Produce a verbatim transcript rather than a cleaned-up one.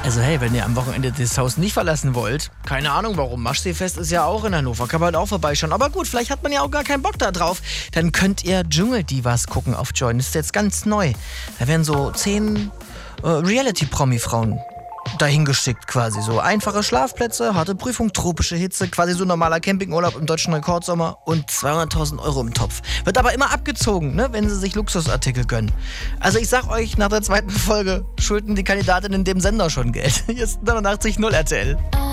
Also hey, wenn ihr am Wochenende das Haus nicht verlassen wollt, keine Ahnung warum, Maschseefest ist ja auch in Hannover, kann man halt auch vorbeischauen. Aber gut, vielleicht hat man ja auch gar keinen Bock da drauf. Dann könnt ihr Dschungeldivas gucken auf Join. Das ist jetzt ganz neu. Da werden so zehn äh, Reality-Promi-Frauen dahingeschickt quasi. So einfache Schlafplätze, harte Prüfung, tropische Hitze, quasi so normaler Campingurlaub im deutschen Rekordsommer und zweihunderttausend Euro im Topf. Wird aber immer abgezogen, ne, wenn sie sich Luxusartikel gönnen. Also ich sag euch, nach der zweiten Folge schulden die Kandidatinnen dem Sender schon Geld. Hier ist neunundachtzig Komma null R T L.